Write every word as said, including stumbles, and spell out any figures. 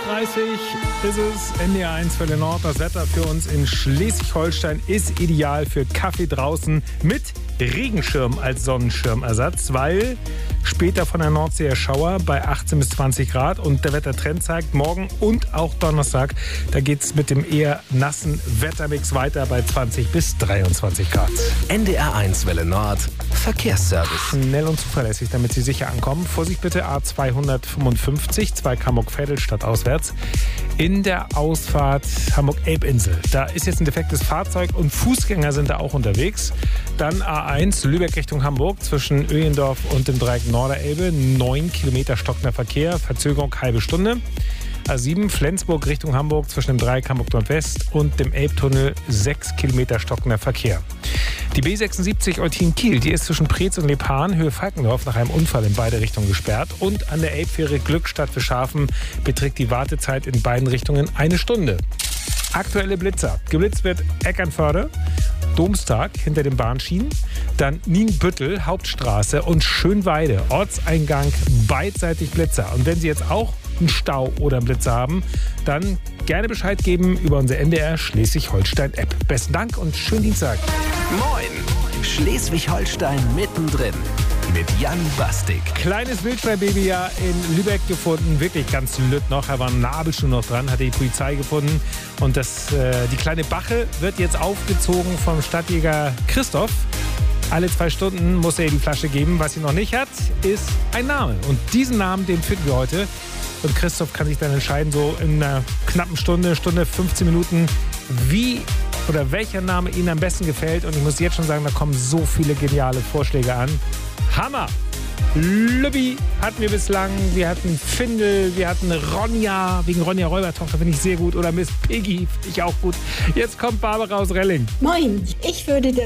dreißig ist es, N D R eins für den Nord. Das Wetter für uns in Schleswig-Holstein ist ideal für Kaffee draußen mit Regenschirm als Sonnenschirmersatz, weil später von der Nordsee der Schauer bei achtzehn bis zwanzig Grad und der Wettertrend zeigt morgen und auch Donnerstag, da geht es mit dem eher nassen Wettermix weiter bei zwanzig bis dreiundzwanzig Grad. N D R eins Welle Nord, Verkehrsservice. Schnell und zuverlässig, damit Sie sicher ankommen. Vorsicht bitte, A zweihundertfünfundfünfzig, zwei Hamburg-Vedelstadt auswärts. In der Ausfahrt Hamburg-Elbinsel. Da ist jetzt ein defektes Fahrzeug und Fußgänger sind da auch unterwegs. Dann A eins, Lübeck Richtung Hamburg, zwischen Öhendorf und dem Dreieck Norderelbe. neun Kilometer stockender Verkehr, Verzögerung halbe Stunde. A sieben, Flensburg Richtung Hamburg, zwischen dem Dreieck Hamburg Nordwest und dem Elbtunnel. sechs Kilometer stockender Verkehr. Die B sechsundsiebzig Eutin-Kiel, die ist zwischen Preetz und Lepan, Höhe Falkendorf, nach einem Unfall in beide Richtungen gesperrt. Und an der Elbfähre Glückstadt für Schafen beträgt die Wartezeit in beiden Richtungen eine Stunde. Aktuelle Blitzer. Geblitzt wird Eckernförde, Domstag hinter den Bahnschienen, dann Nienbüttel, Hauptstraße und Schönweide, Ortseingang, beidseitig Blitzer. Und wenn Sie jetzt auch einen Stau oder einen Blitzer haben, dann gerne Bescheid geben über unsere N D R Schleswig-Holstein-App. Besten Dank und schönen Dienstag. Moin, Schleswig-Holstein mittendrin mit Jan Bastik. Kleines Wildschweinbaby ja in Lübeck gefunden, wirklich ganz lütt noch. Da war ein Nabelschuh noch dran, hat die Polizei gefunden. Und das, äh, die kleine Bache wird jetzt aufgezogen vom Stadtjäger Christoph. Alle zwei Stunden muss er ihr die Flasche geben. Was sie noch nicht hat, ist ein Name. Und diesen Namen, den finden wir heute. Und Christoph kann sich dann entscheiden, so in einer knappen Stunde, Stunde, fünfzehn Minuten, wie oder welcher Name Ihnen am besten gefällt. Und ich muss jetzt schon sagen, da kommen so viele geniale Vorschläge an. Hammer! Lübbi hatten wir bislang, wir hatten Findel, wir hatten Ronja, wegen Ronja Räubertochter finde ich sehr gut, oder Miss Piggy finde ich auch gut. Jetzt kommt Barbara aus Relling. Moin, ich würde der